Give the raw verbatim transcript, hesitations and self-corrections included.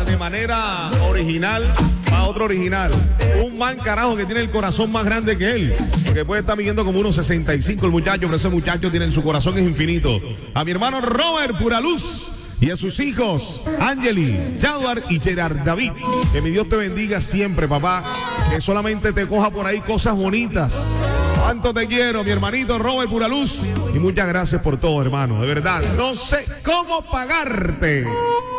de manera original a otro original. Un man carajo que tiene el corazón más grande que él, que puede estar midiendo como unos sesenta y cinco el muchacho, pero ese muchacho tiene en su corazón es infinito. A mi hermano Robert Puraluz y a sus hijos Angeli, Jaduar y Gerard David. Que mi Dios te bendiga siempre, papá. Que solamente te coja por ahí cosas bonitas. Cuánto te quiero, mi hermanito Robert Puraluz. Y muchas gracias por todo, hermano. De verdad, no sé cómo pagarte.